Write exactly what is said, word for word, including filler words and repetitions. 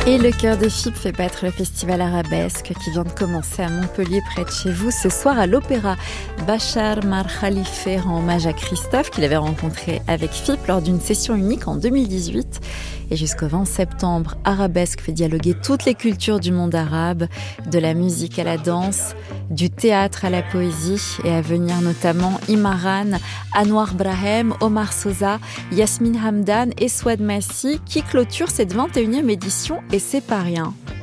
Et le cœur de F I P fait battre le festival arabesque qui vient de commencer à Montpellier, près de chez vous, ce soir à l'Opéra. Bachar Mar Khalife rend hommage à Christophe qu'il avait rencontré avec F I P lors d'une session unique en deux mille dix-huit. Et jusqu'au vingt septembre, Arabesque fait dialoguer toutes les cultures du monde arabe, de la musique à la danse, du théâtre à la poésie, et à venir notamment Imaran, Anwar Brahem, Omar Sosa, Yasmine Hamdan et Souad Massi qui clôturent cette vingt et unième édition, et c'est pas rien.